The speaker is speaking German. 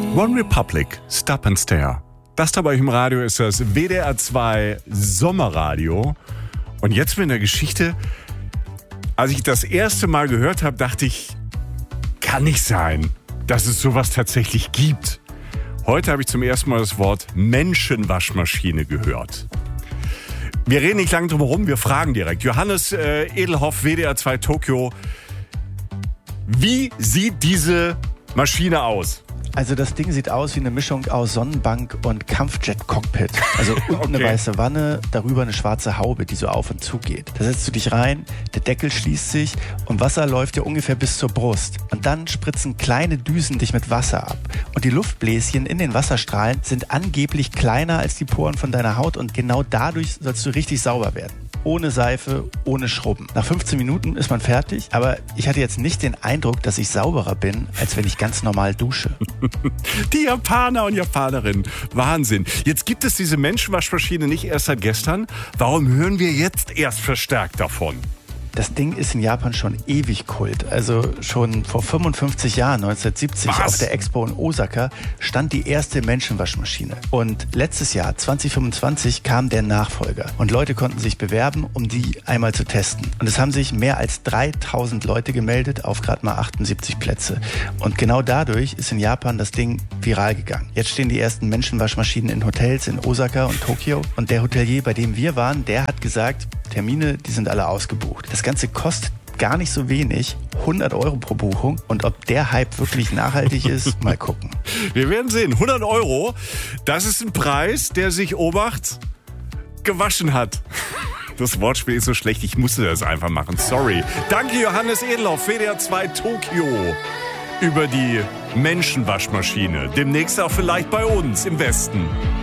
One Republic, Stop and Stare. Das da bei euch im Radio ist das WDR 2 Sommerradio. Und jetzt mit einer Geschichte, als ich das erste Mal gehört habe, dachte ich, kann nicht sein, dass es sowas tatsächlich gibt. Heute habe ich zum ersten Mal das Wort Menschenwaschmaschine gehört. Wir reden nicht lange drum herum, wir fragen direkt. Johannes Edelhoff, WDR 2 Tokio. Wie sieht diese Maschine aus? Also das Ding sieht aus wie eine Mischung aus Sonnenbank und Kampfjet-Cockpit. Also unten eine weiße Wanne, darüber eine schwarze Haube, die so auf und zu geht. Da setzt du dich rein, der Deckel schließt sich und Wasser läuft dir ungefähr bis zur Brust. Und dann spritzen kleine Düsen dich mit Wasser ab. Und die Luftbläschen in den Wasserstrahlen sind angeblich kleiner als die Poren von deiner Haut und genau dadurch sollst du richtig sauber werden. Ohne Seife, ohne Schrubben. Nach 15 Minuten ist man fertig, aber ich hatte jetzt nicht den Eindruck, dass ich sauberer bin, als wenn ich ganz normal dusche. Die Japaner und Japanerinnen. Wahnsinn. Jetzt gibt es diese Menschenwaschmaschine nicht erst seit gestern. Warum hören wir jetzt erst verstärkt davon? Das Ding ist in Japan schon ewig Kult. Also schon vor 55 Jahren, 1970, auf der Expo in Osaka, stand die erste Menschenwaschmaschine. Und letztes Jahr, 2025, kam der Nachfolger. Und Leute konnten sich bewerben, um die einmal zu testen. Und es haben sich mehr als 3000 Leute gemeldet auf gerade mal 78 Plätze. Und genau dadurch ist in Japan das Ding viral gegangen. Jetzt stehen die ersten Menschenwaschmaschinen in Hotels in Osaka und Tokio. Und der Hotelier, bei dem wir waren, der hat gesagt, Termine, die sind alle ausgebucht. Das Ganze kostet gar nicht so wenig, 100 € pro Buchung. Und ob der Hype wirklich nachhaltig ist, mal gucken. Wir werden sehen. 100 €, das ist ein Preis, der sich Obacht gewaschen hat. Das Wortspiel ist so schlecht, ich musste das einfach machen. Sorry. Danke Johannes Edelhoff, WDR 2 Tokio. Über die Menschenwaschmaschine. Demnächst auch vielleicht bei uns im Westen.